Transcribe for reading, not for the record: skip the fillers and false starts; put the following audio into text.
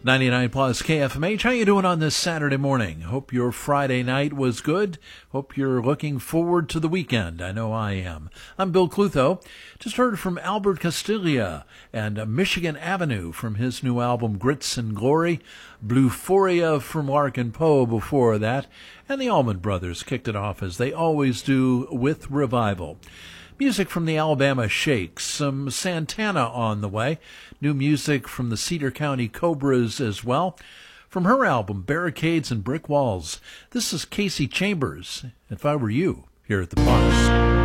99 plus KFMH. How you doing on this Saturday morning? Hope your Friday night was good. Hope you're looking forward to the weekend. I know I am. I'm Bill Clutho. Just heard from Albert Castiglia and Michigan Avenue from his new album Grits and Glory. Bluephoria from Lark and Poe before that. And the Allman Brothers kicked it off as they always do with Revival. Music from the Alabama Shakes, some Santana on the way, new music from the Cedar County Cobras as well. From her album, Barricades and Brick Walls, this is Casey Chambers, If I Were You, here at the Bus.